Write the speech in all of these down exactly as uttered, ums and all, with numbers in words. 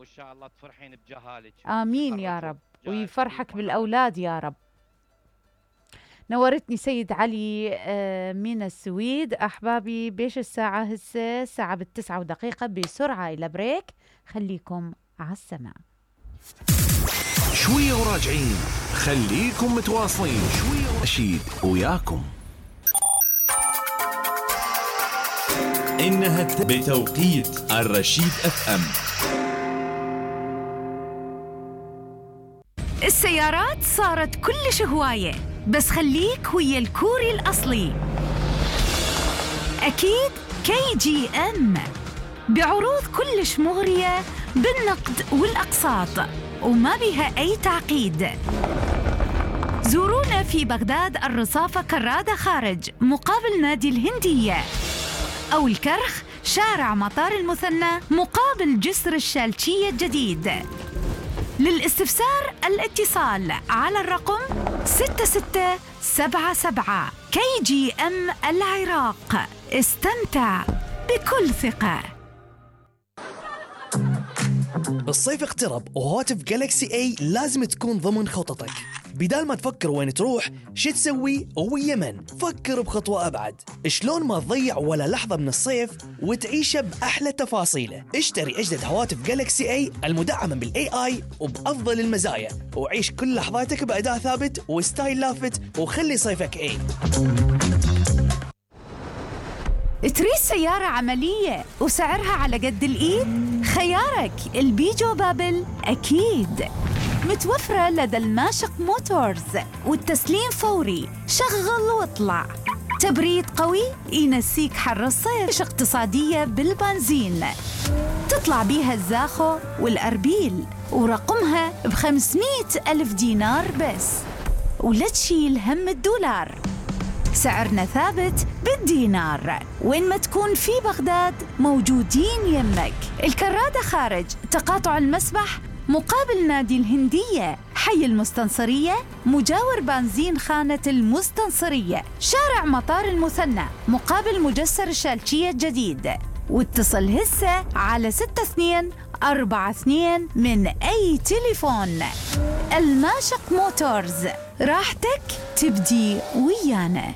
وإن شاء الله تفرحين بجهالك. آمين يا رب، ويفرحك بالأولاد يا رب. نورتني سيد علي من السويد. أحبابي بيش الساعة هسه الساعة بالتسعة ودقيقة، بسرعة إلى بريك، خليكم على السماع. شوية وراجعين، خليكم متواصلين. شوية رشيد وياكم. إنها بتوقيت الرشيد اف ام. السيارات صارت كلش هواية، بس خليك ويا الكوري الأصلي. أكيد كي جي ام بعروض كلش مغرية بالنقد والأقساط، وما بها أي تعقيد. زورونا في بغداد الرصافة كرادة خارج مقابل نادي الهندية، أو الكرخ شارع مطار المثنى مقابل جسر الشالشية الجديد. للاستفسار الاتصال على الرقم ستة ستة سبعة سبعة. كي جي ام العراق، استمتع بكل ثقة. الصيف اقترب وهواتف جالكسي اي لازم تكون ضمن خططك. بدال ما تفكر وين تروح شو تسوي ويمن، فكر بخطوة أبعد. شلون ما تضيع ولا لحظة من الصيف وتعيشه بأحلى تفاصيله. اشتري أجدد هواتف جالكسي اي المدعمة بالاي اي وبأفضل المزايا، وعيش كل لحظاتك بأداء ثابت وستايل لافت، وخلي صيفك اي. تريد سيارة عملية وسعرها على قد الإيد؟ خيارك البيجو بابل أكيد. متوفرة لدى الماشق موتورز، والتسليم فوري، شغل واطلع. تبريد قوي ينسيك حر الصيف. اقتصادية بالبنزين، تطلع بيها الزاخو والأربيل، ورقمها بخمسمائة ألف دينار بس، ولا تشيل هم الدولار. سعرنا ثابت بالدينار، وين ما تكون في بغداد موجودين يمك. الكرادة خارج تقاطع المسبح مقابل نادي الهندية، حي المستنصرية مجاور بنزين خانة المستنصرية، شارع مطار المثنى مقابل مجسر الشالشية الجديد. واتصل هسه على ستة اثنين أربعة اثنين من أي تليفون. الماشق موتورز، راحتك تبدي ويانا.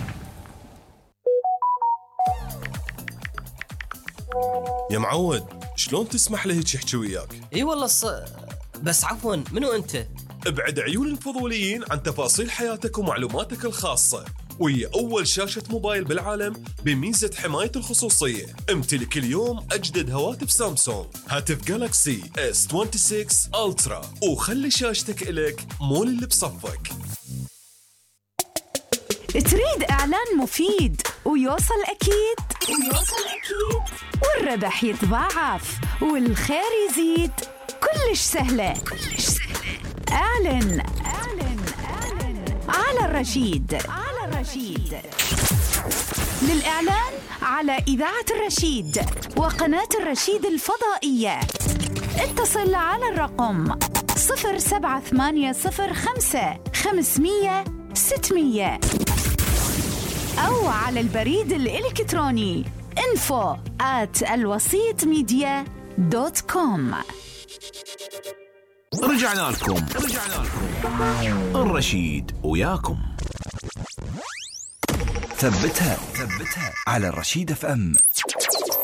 يا معود، شلون تسمح له هيك يحكي وياك؟ اي والله ص... بس عفوا، منو انت؟ ابعد عيون الفضوليين عن تفاصيل حياتك ومعلوماتك الخاصة، وهي أول شاشة موبايل بالعالم بميزة حماية الخصوصية. امتلك اليوم أجدد هواتف سامسونج، هاتف جالكسي إس ستة وعشرين ألترا، وخلي شاشتك إلك مول اللي بصفك. تريد إعلان مفيد ويوصل أكيد؟ ويوصل أكيد والربح يتضاعف والخير يزيد. كلش سهلة، كلش سهلة. اعلن اعلن اعلن على الرشيد، على الرشيد. للإعلان على إذاعة الرشيد وقناة الرشيد الفضائية اتصل على الرقم صفر سبعة ثمانية صفر خمسة خمسمية ستمية، أو على البريد الإلكتروني info at الوسيط ميديا دوت كوم. رجعنا لكم رجعنا لكم الرشيد وياكم. ثبتها ثبتها على الرشيد اف ام.